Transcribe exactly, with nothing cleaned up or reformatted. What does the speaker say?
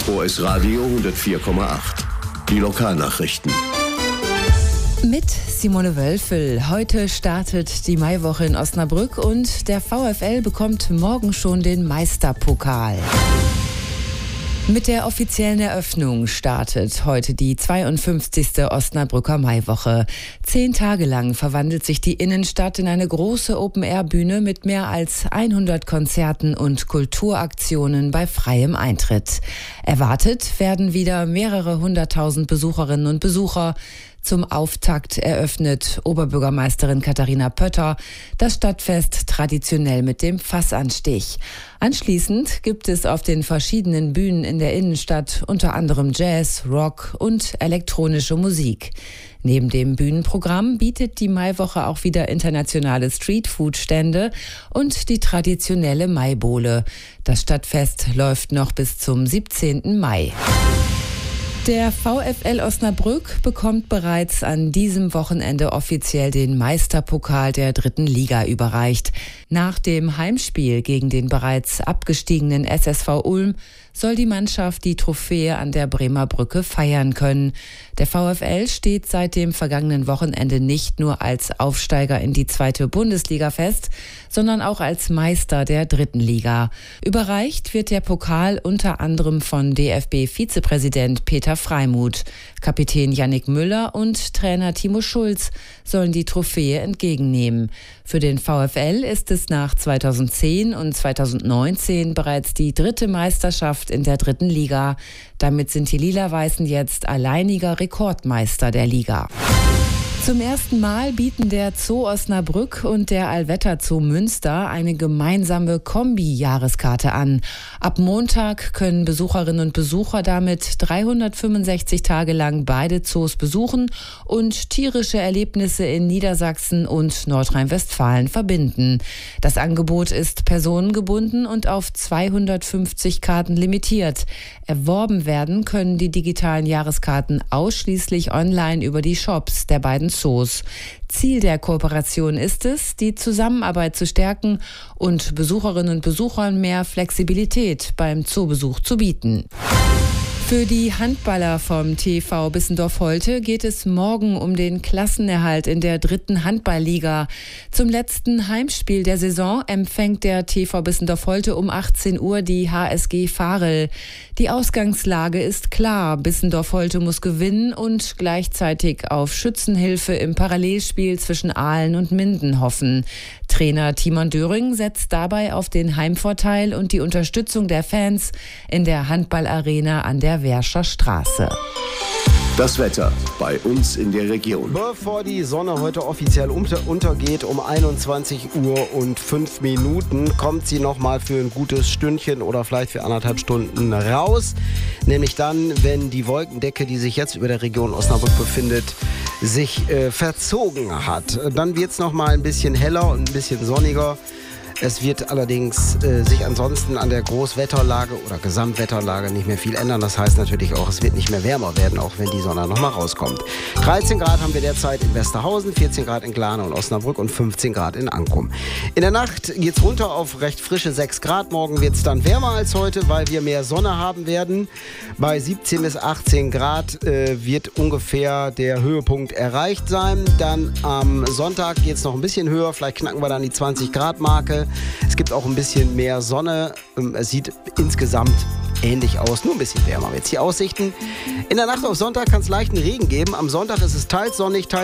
O S Radio hundertvier Komma acht. Die Lokalnachrichten. Mit Simone Wölfel. Heute startet die Maiwoche in Osnabrück und der VfL bekommt morgen schon den Meisterpokal. Mit der offiziellen Eröffnung startet heute die zweiundfünfzigste Osnabrücker Maiwoche. Zehn Tage lang verwandelt sich die Innenstadt in eine große Open-Air-Bühne mit mehr als hundert Konzerten und Kulturaktionen bei freiem Eintritt. Erwartet werden wieder mehrere hunderttausend Besucherinnen und Besucher. Zum Auftakt eröffnet Oberbürgermeisterin Katharina Pötter das Stadtfest traditionell mit dem Fassanstich. Anschließend gibt es auf den verschiedenen Bühnen in der Innenstadt unter anderem Jazz, Rock und elektronische Musik. Neben dem Bühnenprogramm bietet die Maiwoche auch wieder internationale Streetfood-Stände und die traditionelle Maibowle. Das Stadtfest läuft noch bis zum siebzehnten Mai. Der VfL Osnabrück bekommt bereits an diesem Wochenende offiziell den Meisterpokal der dritten Liga überreicht. Nach dem Heimspiel gegen den bereits abgestiegenen S S V Ulm soll die Mannschaft die Trophäe an der Bremer Brücke feiern können. Der VfL steht seit dem vergangenen Wochenende nicht nur als Aufsteiger in die zweite Bundesliga fest, sondern auch als Meister der dritten Liga. Überreicht wird der Pokal unter anderem von D F B-Vizepräsident Peter Freimuth. Kapitän Yannick Müller und Trainer Timo Schulz sollen die Trophäe entgegennehmen. Für den VfL ist es nach zweitausendzehn und zweitausendneunzehn bereits die dritte Meisterschaft in der dritten Liga. Damit sind die Lila-Weißen jetzt alleiniger Rekordmeister der Liga. Zum ersten Mal bieten der Zoo Osnabrück und der Allwetter Zoo Münster eine gemeinsame Kombi-Jahreskarte an. Ab Montag können Besucherinnen und Besucher damit dreihundertfünfundsechzig Tage lang beide Zoos besuchen und tierische Erlebnisse in Niedersachsen und Nordrhein-Westfalen verbinden. Das Angebot ist personengebunden und auf zweihundertfünfzig Karten limitiert. Erworben werden können die digitalen Jahreskarten ausschließlich online über die Shops der beiden Zoos. Ziel der Kooperation ist es, die Zusammenarbeit zu stärken und Besucherinnen und Besuchern mehr Flexibilität beim Zoobesuch zu bieten. Für die Handballer vom T V Bissendorf-Holte geht es morgen um den Klassenerhalt in der dritten Handballliga. Zum letzten Heimspiel der Saison empfängt der T V Bissendorf-Holte um achtzehn Uhr die H S G Varel. Die Ausgangslage ist klar. Bissendorf-Holte muss gewinnen und gleichzeitig auf Schützenhilfe im Parallelspiel zwischen Aalen und Minden hoffen. Trainer Timon Döring setzt dabei auf den Heimvorteil und die Unterstützung der Fans in der Handballarena an der Währscher Straße. Das Wetter bei uns in der Region. Bevor die Sonne heute offiziell unter, untergeht, um einundzwanzig Uhr und fünf Minuten, kommt sie nochmal für ein gutes Stündchen oder vielleicht für anderthalb Stunden raus. Nämlich dann, wenn die Wolkendecke, die sich jetzt über der Region Osnabrück befindet, sich äh, verzogen hat. Dann wird es nochmal ein bisschen heller und ein bisschen sonniger. Es wird allerdings äh, sich ansonsten an der Großwetterlage oder Gesamtwetterlage nicht mehr viel ändern. Das heißt natürlich auch, es wird nicht mehr wärmer werden, auch wenn die Sonne nochmal rauskommt. dreizehn Grad haben wir derzeit in Westerhausen, vierzehn Grad in Glane und Osnabrück und fünfzehn Grad in Ankum. In der Nacht geht's runter auf recht frische sechs Grad. Morgen wird's dann wärmer als heute, weil wir mehr Sonne haben werden. Bei siebzehn bis achtzehn Grad äh, wird ungefähr der Höhepunkt erreicht sein. Dann am Sonntag geht's noch ein bisschen höher. Vielleicht knacken wir dann die zwanzig Grad Marke. Es gibt auch ein bisschen mehr Sonne. Es sieht insgesamt ähnlich aus, nur ein bisschen wärmer. Jetzt die Aussichten. In der Nacht auf Sonntag kann es leichten Regen geben. Am Sonntag ist es teils sonnig, teils